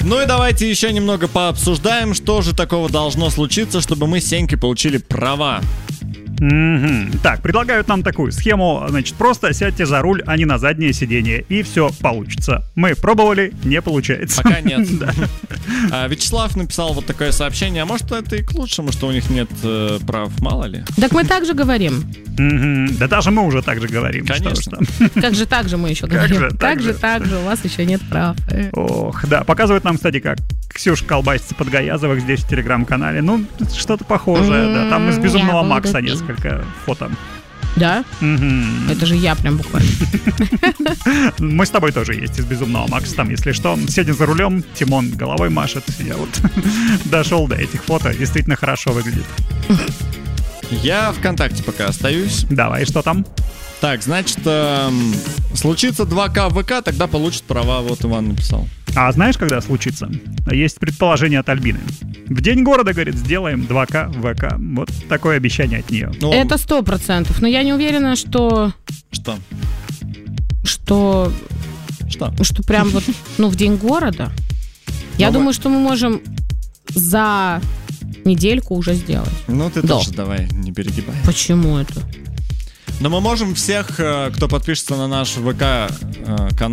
Ну и давайте еще немного пообсуждаем, что же такого должно случиться, чтобы мы с Сенькой получили права. Так, предлагают нам такую схему. Значит, просто сядьте за руль, а не на заднее сиденье, и все получится. Мы пробовали, не получается. Пока нет. Вячеслав написал вот такое сообщение. А может, это и к лучшему, что у них нет прав, мало ли? Так мы так же говорим. Да даже мы уже так же говорим. Конечно. Как же так же мы еще говорим? Так же, у вас еще нет прав. Ох, да, показывают нам, кстати, как Ксюша колбасится под Гаязовых здесь в телеграм-канале. Ну, что-то похожее, да. Там из «Безумного Макса» несколько фото. Да? Это же я прям буквально. Мы с тобой тоже есть из «Безумного Макса». Там, если что, сидя за рулем, Тимон головой машет. Я вот дошел до этих фото. Действительно хорошо выглядит. Я ВКонтакте пока остаюсь. Давай, что там? Так, значит, случится 2К в ВК, тогда получит права. Вот Иван написал. А знаешь, когда случится? Есть предположение от Альбины. В день города, говорит, сделаем 2К в ВК. Вот такое обещание от нее. Ну, это 100%. Но я не уверена, что... Что? Что прям вот, в день города. Я думаю, что мы можем за недельку уже сделать. Ну, ты тоже давай, не перегибай. Почему это? Но мы можем всех, кто подпишется на наш ВК-канал,